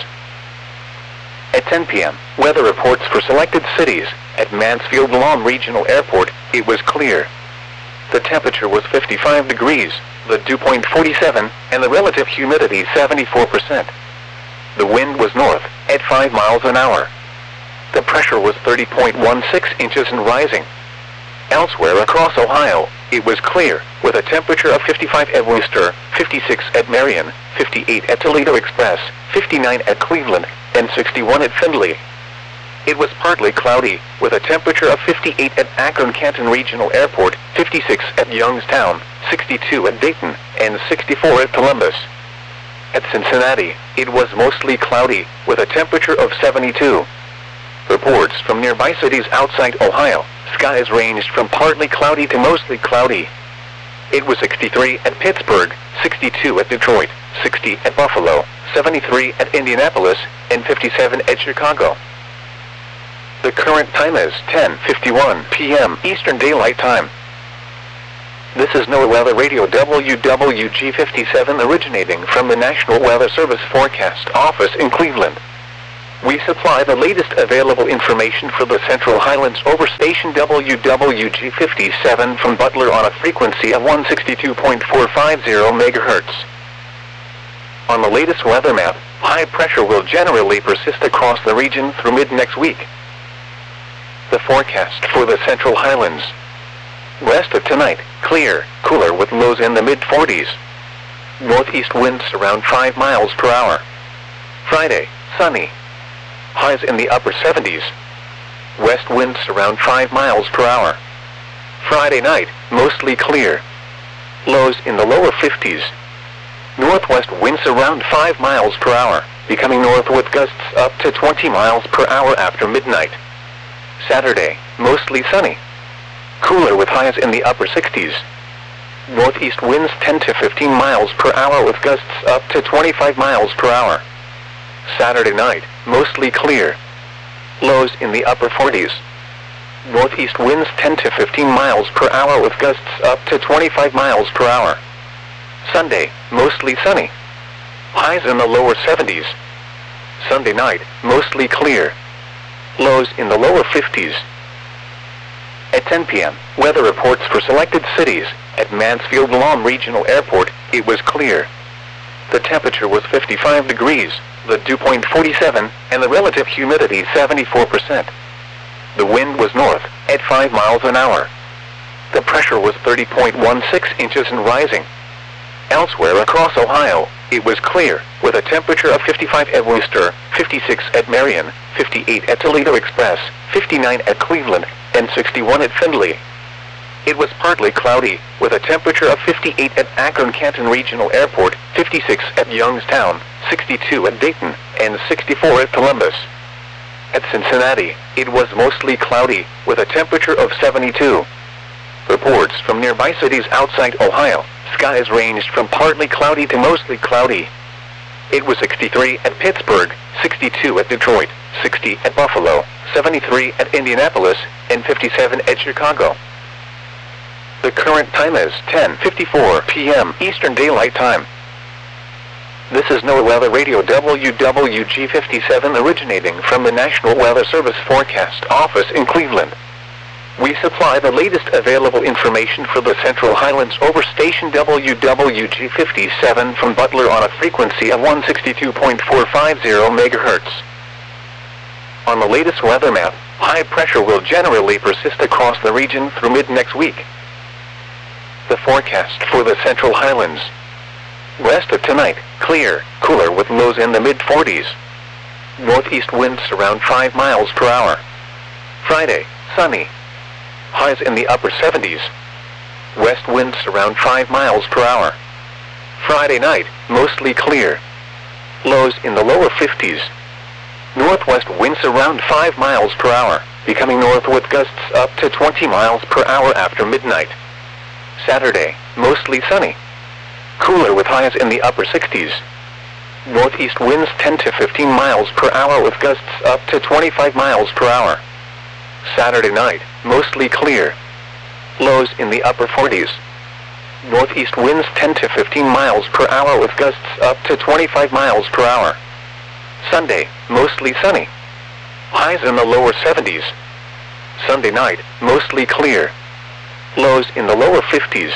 Speaker 1: At ten p m, weather reports for selected cities. At Mansfield Guam Regional Airport, it was clear. The temperature was fifty-five degrees, the dew point forty-seven, and the relative humidity seventy-four percent. The wind was north, at five miles an hour. The pressure was thirty point one six inches and rising. Elsewhere across Ohio, it was clear, with a temperature of fifty-five at Wooster, fifty-six at Marion, fifty-eight at Toledo Express, fifty-nine at Cleveland, and sixty-one at Findlay. It was partly cloudy, with a temperature of fifty-eight at Akron-Canton Regional Airport, fifty-six at Youngstown, sixty-two at Dayton, and sixty-four at Columbus. At Cincinnati, it was mostly cloudy, with a temperature of seventy-two. Reports from nearby cities outside Ohio, skies ranged from partly cloudy to mostly cloudy. It was sixty-three at Pittsburgh, sixty-two at Detroit, sixty at Buffalo, seventy-three at Indianapolis, and fifty-seven at Chicago. The current time is ten fifty-one p m Eastern Daylight Time. This is NOAA Weather Radio W W G fifty-seven originating from the National Weather Service Forecast Office in Cleveland. We supply the latest available information for the Central Highlands over station W W G fifty-seven from Butler on a frequency of one sixty-two point four five zero megahertz. On the latest weather map, high pressure will generally persist across the region through mid-next week. The forecast for the Central Highlands. West of tonight, clear, cooler with lows in the mid forties. Northeast winds around five miles per hour. Friday, sunny. Highs in the upper seventies. West winds around five miles per hour. Friday night, mostly clear. Lows in the lower fifties. Northwest winds around five miles per hour, becoming north with gusts up to twenty miles per hour after midnight. Saturday, mostly sunny. Cooler with highs in the upper sixties. Northeast winds ten to fifteen miles per hour with gusts up to twenty-five miles per hour. Saturday night, mostly clear. Lows in the upper forties. Northeast winds ten to fifteen miles per hour with gusts up to twenty-five miles per hour. Sunday, mostly sunny. Highs in the lower seventies. Sunday night, mostly clear. Lows in the lower fifties. At ten p m, weather reports for selected cities. At Mansfield-Lom Regional Airport, it was clear. The temperature was fifty-five degrees, the dew point forty-seven, and the relative humidity seventy-four percent. The wind was north, at five miles an hour. The pressure was thirty point one six inches and rising. Elsewhere across Ohio, it was clear, with a temperature of fifty-five at Wooster, fifty-six at Marion, fifty-eight at Toledo Express, fifty-nine at Cleveland, and sixty-one at Findlay. It was partly cloudy, with a temperature of fifty-eight at Akron-Canton Regional Airport, fifty-six at Youngstown, sixty-two at Dayton, and sixty-four at Columbus. At Cincinnati, it was mostly cloudy, with a temperature of seventy-two. Reports from nearby cities outside Ohio, skies ranged from partly cloudy to mostly cloudy. It was sixty-three at Pittsburgh, sixty-two at Detroit, sixty at Buffalo, seventy-three at Indianapolis, and fifty-seven at Chicago. The current time is ten fifty-four p m Eastern Daylight Time. This is NOAA Weather Radio W W G fifty-seven originating from the National Weather Service Forecast Office in Cleveland. We supply the latest available information for the Central Highlands over station W W G fifty-seven from Butler on a frequency of one sixty-two point four five zero megahertz. On the latest weather map, high pressure will generally persist across the region through mid-next week. The forecast for the Central Highlands. West of tonight, clear, cooler with lows in the mid forties. Northeast winds around five miles per hour. Friday, sunny. Highs in the upper seventies. West winds around five miles per hour. Friday night, mostly clear. Lows in the lower fifties. Northwest winds around five miles per hour, becoming north with gusts up to twenty miles per hour after midnight. Saturday, mostly sunny. Cooler with highs in the upper sixties. Northeast winds ten to fifteen miles per hour with gusts up to twenty-five miles per hour. Saturday night, mostly clear. Lows in the upper forties. Northeast winds ten to fifteen miles per hour with gusts up to twenty-five miles per hour. Sunday, mostly sunny. Highs in the lower seventies. Sunday night, mostly clear. Lows in the lower fifties.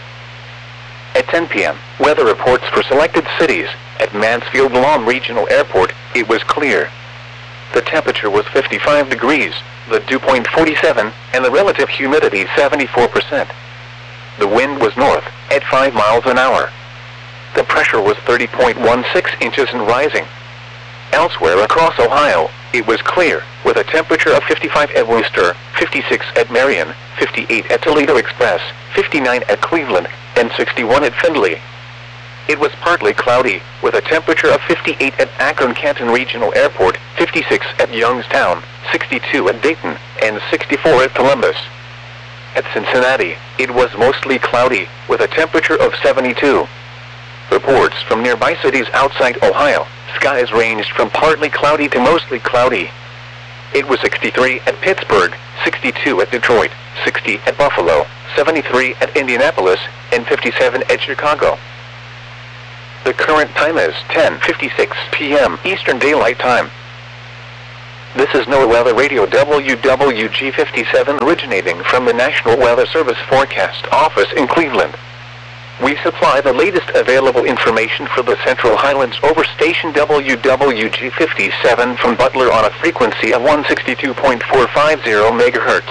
Speaker 1: At ten p m, weather reports for selected cities. At Mansfield-Lom Regional Airport, it was clear. The temperature was fifty-five degrees, the dew point forty-seven, and the relative humidity seventy-four percent. The wind was north, at five miles an hour. The pressure was thirty point one six inches and rising. Elsewhere across Ohio, it was clear, with a temperature of fifty-five at Wooster, fifty-six at Marion, fifty-eight at Toledo Express, fifty-nine at Cleveland, and sixty-one at Findlay. It was partly cloudy, with a temperature of fifty-eight at Akron-Canton Regional Airport, fifty-six at Youngstown, sixty-two at Dayton, and sixty-four at Columbus. At Cincinnati, it was mostly cloudy, with a temperature of seventy-two. Reports from nearby cities outside Ohio, skies ranged from partly cloudy to mostly cloudy. It was sixty-three at Pittsburgh, sixty-two at Detroit, sixty at Buffalo, seventy-three at Indianapolis, and fifty-seven at Chicago. The current time is ten fifty-six p m Eastern Daylight Time. This is NOAA Weather Radio W W G fifty-seven originating from the National Weather Service Forecast Office in Cleveland. We supply the latest available information for the Central Highlands over station W W G fifty-seven from Butler on a frequency of one sixty-two point four five zero megahertz.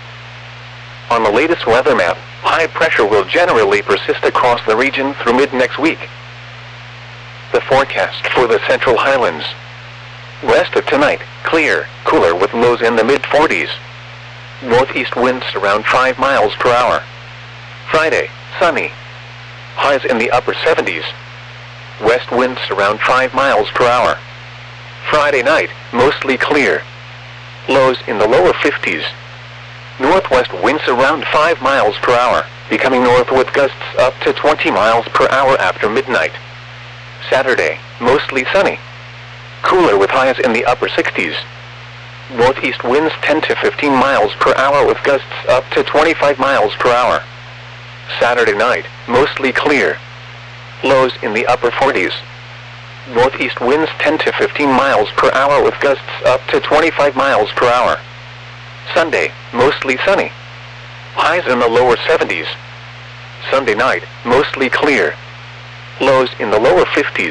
Speaker 1: On the latest weather map, high pressure will generally persist across the region through mid-next week. The forecast for the Central Highlands. West of tonight, clear, cooler with lows in the mid forties. Northeast winds around five miles per hour. Friday, sunny. Highs in the upper seventies. West winds around five miles per hour. Friday night, mostly clear. Lows in the lower fifties. Northwest winds around five miles per hour, becoming north with gusts up to twenty miles per hour after midnight. Saturday, mostly sunny. Cooler with highs in the upper sixties. Northeast winds ten to fifteen miles per hour with gusts up to twenty-five miles per hour. Saturday night, mostly clear. Lows in the upper forties. Northeast winds ten to fifteen miles per hour with gusts up to twenty-five miles per hour. Sunday, mostly sunny. Highs in the lower seventies. Sunday night, mostly clear. Lows in the lower fifties.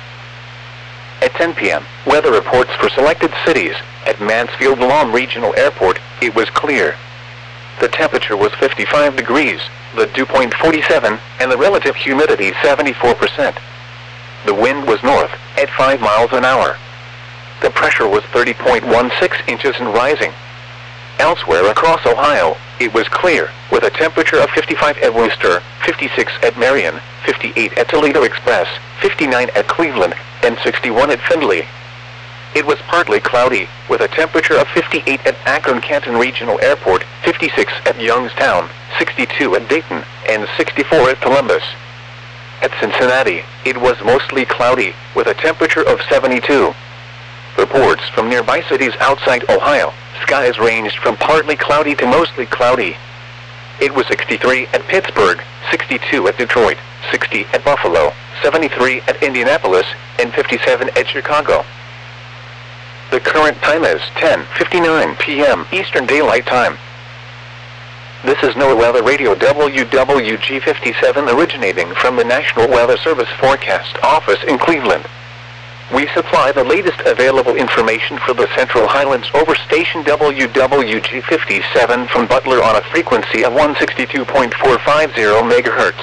Speaker 1: At ten p m, weather reports for selected cities. At Mansfield-Lahm Regional Airport, it was clear. The temperature was fifty-five degrees, the dew point forty-seven, and the relative humidity seventy-four percent. The wind was north, at five miles an hour. The pressure was thirty point one six inches and rising. Elsewhere across Ohio, it was clear, with a temperature of fifty-five at Worcester, fifty-six at Marion, fifty-eight at Toledo Express, fifty-nine at Cleveland, and sixty-one at Findlay. It was partly cloudy, with a temperature of fifty-eight at Akron-Canton Regional Airport, fifty-six at Youngstown, sixty-two at Dayton, and sixty-four at Columbus. At Cincinnati, it was mostly cloudy, with a temperature of seventy-two. Reports from nearby cities outside Ohio, skies ranged from partly cloudy to mostly cloudy. It was sixty-three at Pittsburgh, sixty-two at Detroit, sixty at Buffalo, seventy-three at Indianapolis, and fifty-seven at Chicago. The current time is ten fifty-nine p m Eastern Daylight Time. This is NOAA Weather Radio W W G fifty-seven originating from the National Weather Service Forecast Office in Cleveland. We supply the latest available information for the Central Highlands over station W W G fifty-seven from Butler on a frequency of one sixty-two point four five zero megahertz.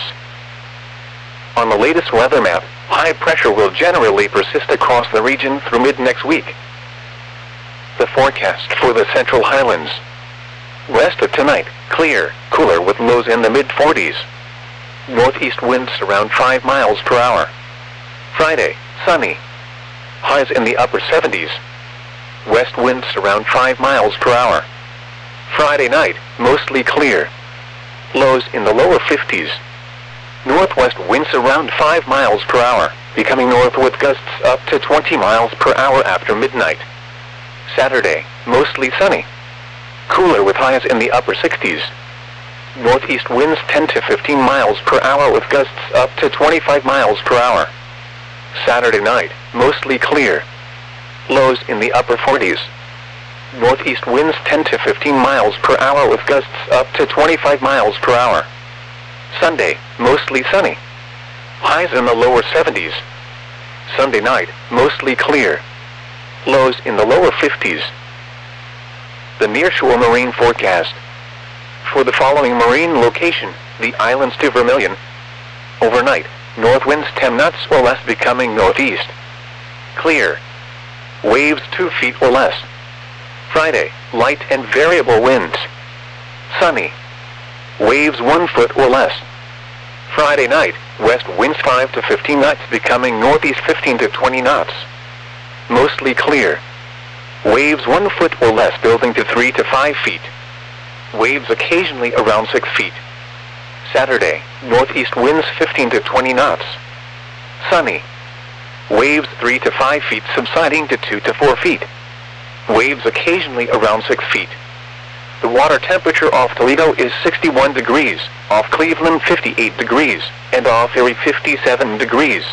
Speaker 1: On the latest weather map, high pressure will generally persist across the region through mid-next week. The forecast for the Central Highlands. West of tonight, clear, cooler with lows in the mid forties. Northeast winds around five miles per hour. Friday, sunny. Highs in the upper seventies. West winds around five miles per hour. Friday night, mostly clear. Lows in the lower fifties. Northwest winds around five miles per hour, becoming north with gusts up to twenty miles per hour after midnight. Saturday, mostly sunny. Cooler with highs in the upper sixties. Northeast winds ten to fifteen miles per hour with gusts up to twenty-five miles per hour. Saturday night, mostly clear. Lows in the upper forties. Northeast winds ten to fifteen miles per hour with gusts up to twenty-five miles per hour. Sunday, mostly sunny. Highs in the lower seventies. Sunday night, mostly clear. Lows in the lower fifties. The nearshore marine forecast. For the following marine location, the islands to Vermilion. Overnight, north winds ten knots or less becoming northeast. Clear. Waves two feet or less. Friday, light and variable winds. Sunny. Waves one foot or less. Friday night, west winds five to fifteen knots becoming northeast fifteen to twenty knots. Mostly clear. Waves one foot or less building to three to five feet. Waves occasionally around six feet. Saturday, northeast winds fifteen to twenty knots. Sunny. Waves three to five feet subsiding to two to four feet. Waves occasionally around six feet. The water temperature off Toledo is sixty-one degrees, off Cleveland fifty-eight degrees, and off Erie fifty-seven degrees.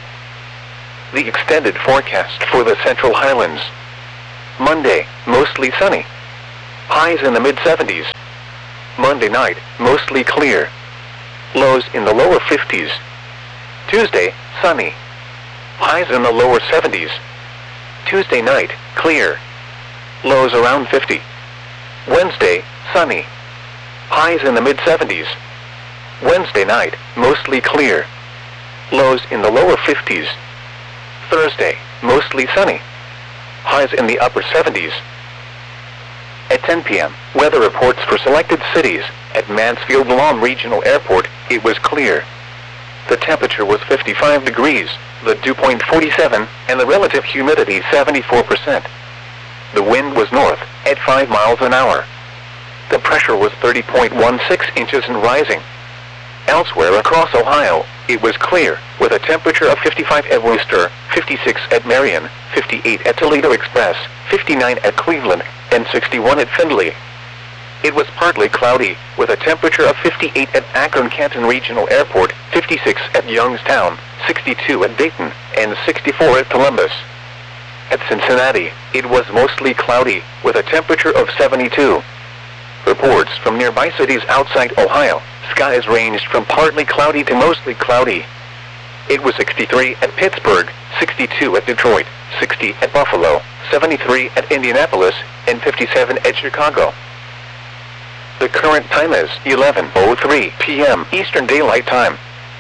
Speaker 1: The extended forecast for the Central Highlands. Monday, mostly sunny. Highs in the mid seventies. Monday night, mostly clear. Lows in the lower fifties. Tuesday, sunny. Highs in the lower seventies. Tuesday night, clear. Lows around fifty. Wednesday, sunny. Highs in the mid seventies. Wednesday night, mostly clear. Lows in the lower fifties. Thursday, mostly sunny. Highs in the upper seventies. At ten p m, weather reports for selected cities. At Mansfield-Lom Regional Airport, it was clear. The temperature was fifty-five degrees, the dew point forty-seven, and the relative humidity seventy-four percent. The wind was north, at five miles an hour. The pressure was thirty point one six inches and rising. Elsewhere across Ohio, it was clear, with a temperature of fifty-five at Wooster, fifty-six at Marion, fifty-eight at Toledo Express, fifty-nine at Cleveland, and sixty-one at Findlay. It was partly cloudy, with a temperature of fifty-eight at Akron-Canton Regional Airport, fifty-six at Youngstown, sixty-two at Dayton, and sixty-four at Columbus. At Cincinnati, it was mostly cloudy, with a temperature of seventy-two. Reports from nearby cities outside Ohio, skies ranged from partly cloudy to mostly cloudy. It was sixty-three at Pittsburgh, sixty-two at Detroit, sixty at Buffalo, seventy-three at Indianapolis, and fifty-seven at Chicago. The current time is eleven oh three p m Eastern Daylight Time.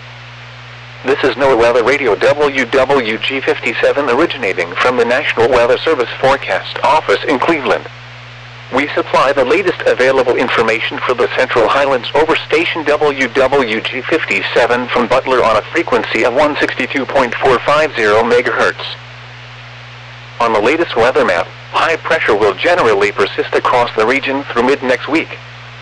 Speaker 1: This is NOAA Weather Radio W W G fifty-seven originating from the National Weather Service Forecast Office in Cleveland. We supply the latest available information for the Central Highlands over station W W G fifty-seven from Butler on a frequency of one sixty-two point four five zero megahertz. On the latest weather map, high pressure will generally persist across the region through mid-next week.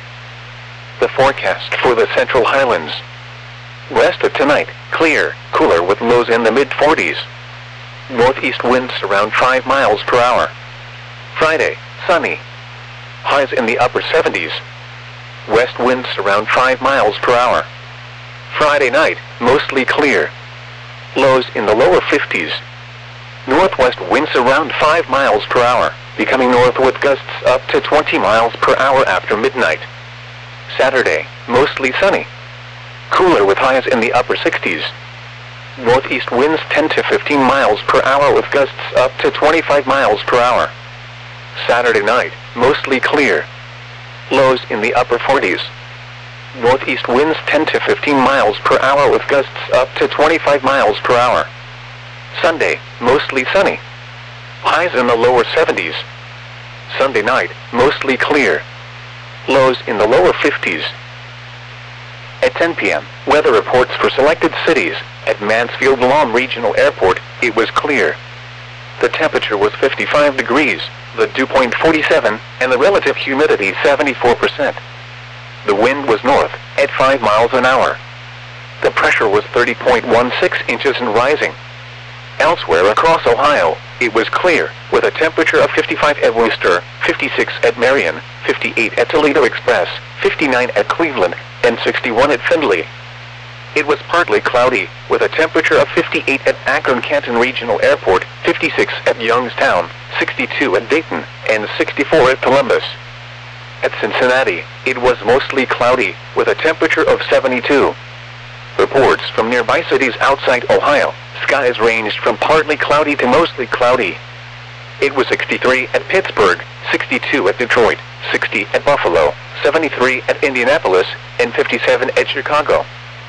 Speaker 1: The forecast for the Central Highlands. West of tonight, clear, cooler with lows in the mid forties. Northeast winds around five miles per hour. Friday, sunny. Highs in the upper seventies. West winds around five miles per hour. Friday night, mostly clear. Lows in the lower fifties. Northwest winds around five miles per hour, becoming north with gusts up to twenty miles per hour after midnight. Saturday, mostly sunny. Cooler with highs in the upper sixties. Northeast winds ten to fifteen miles per hour with gusts up to twenty-five miles per hour. Saturday night, mostly clear. Lows in the upper forties. Northeast winds ten to fifteen miles per hour with gusts up to twenty-five miles per hour. Sunday, mostly sunny. Highs in the lower seventies. Sunday night, mostly clear. Lows in the lower fifties. At ten p m, weather reports for selected cities. At Mansfield-Lom Regional Airport, it was clear. The temperature was fifty-five degrees, the dew point forty-seven, and the relative humidity seventy-four percent. The wind was north, at five miles an hour. The pressure was thirty point one six inches and rising. Elsewhere across Ohio, it was clear, with a temperature of fifty-five at Wooster, fifty-six at Marion, fifty-eight at Toledo Express, fifty-nine at Cleveland, and sixty-one at Findlay. It was partly cloudy, with a temperature of fifty-eight at Akron-Canton Regional Airport, fifty-six at Youngstown, sixty-two at Dayton, and sixty-four at Columbus. At Cincinnati, it was mostly cloudy, with a temperature of seventy-two. Reports from nearby cities outside Ohio, skies ranged from partly cloudy to mostly cloudy. It was sixty-three at Pittsburgh, sixty-two at Detroit, sixty at Buffalo, seventy-three at Indianapolis, and fifty-seven at Chicago.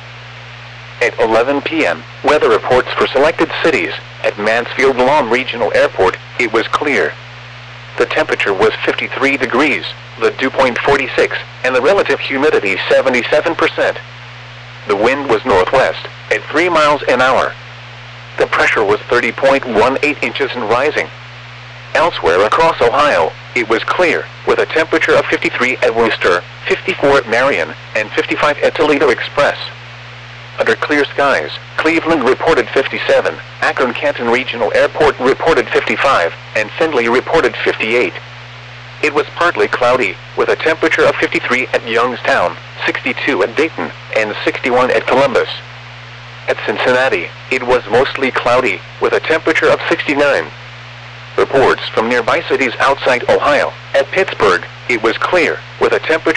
Speaker 1: At eleven p m, weather reports for selected cities. At Mansfield-Lom Regional Airport, it was clear. The temperature was fifty-three degrees, the dew point forty-six, and the relative humidity seventy-seven percent. The wind was northwest, at three miles an hour. The pressure was thirty point one eight inches and rising. Elsewhere across Ohio, it was clear, with a temperature of fifty-three at Wooster, fifty-four at Marion, and fifty-five at Toledo Express. Under clear skies, Cleveland reported fifty-seven, Akron-Canton Regional Airport reported fifty-five, and Findlay reported fifty-eight. it was partly cloudy, with a temperature of fifty-three at Youngstown, sixty-two at Dayton, and sixty-one at Columbus. At Cincinnati, it was mostly cloudy, with a temperature of sixty-nine. Reports from nearby cities outside Ohio. At Pittsburgh, it was clear, with a temperature